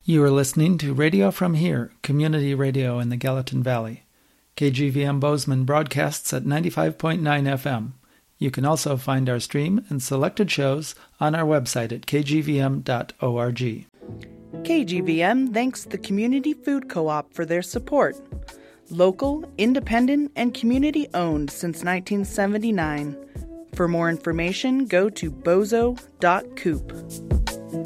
You are listening to Radio From Here, community radio in the Gallatin Valley. KGVM Bozeman broadcasts at 95.9 FM. You can also find our stream and selected shows on our website at kgvm.org. KGVM thanks the Community Food Co-op for their support. Local, independent, and community-owned since 1979. For more information, go to bozo.coop.